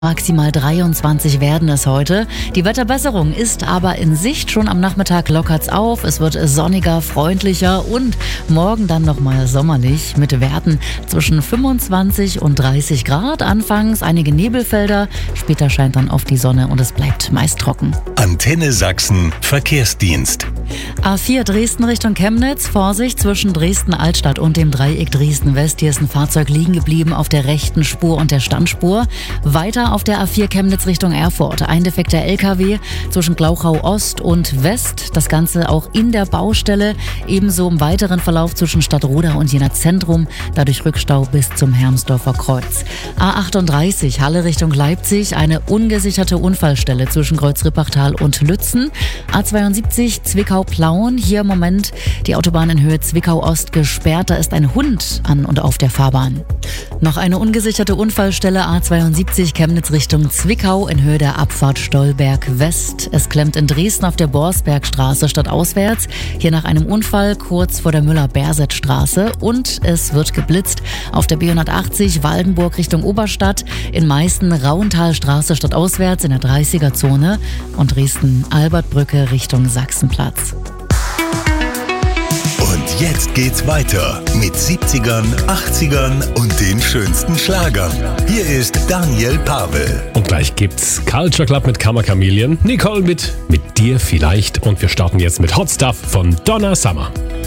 Maximal 23 werden es heute. Die Wetterbesserung ist aber in Sicht. Schon am Nachmittag lockert's auf. Es wird sonniger, freundlicher und morgen dann nochmal sommerlich mit Werten zwischen 25 und 30 Grad. Anfangs einige Nebelfelder, später scheint dann oft die Sonne und es bleibt meist trocken. Antenne Sachsen Verkehrsdienst. A4 Dresden Richtung Chemnitz. Vorsicht zwischen Dresden-Altstadt und dem Dreieck Dresden-West. Hier ist ein Fahrzeug liegen geblieben auf der rechten Spur und der Standspur. Weiter auf der A4 Chemnitz Richtung Erfurt. Ein defekter LKW zwischen Glauchau Ost und West. Das Ganze auch in der Baustelle. Ebenso im weiteren Verlauf zwischen Stadtroda und Jena Zentrum. Dadurch Rückstau bis zum Hermsdorfer Kreuz. A38 Halle Richtung Leipzig. Eine ungesicherte Unfallstelle zwischen Kreuz-Rippachtal und Lützen. A72 Zwickau-Plauen. Hier im Moment die Autobahn in Höhe Zwickau-Ost gesperrt. Da ist ein Hund an und auf der Fahrbahn. Noch eine ungesicherte Unfallstelle A72 Chemnitz Richtung Zwickau in Höhe der Abfahrt Stolberg West. Es klemmt in Dresden auf der Borsbergstraße stadtauswärts. Hier nach einem Unfall kurz vor der Müller-Berset-Straße. Und es wird geblitzt auf der B180 Waldenburg Richtung Oberstadt. In Meißen Rauentalstraße stadtauswärts in der 30er-Zone. Und Dresden-Albertbrücke Richtung Sachsenplatz. Und jetzt geht's weiter mit 70ern, 80ern und den schönsten Schlagern. Hier ist Daniel Pavel. Und gleich gibt's Culture Club mit Kammer Chameleon, Nicole mit dir vielleicht. Und wir starten jetzt mit Hot Stuff von Donna Summer.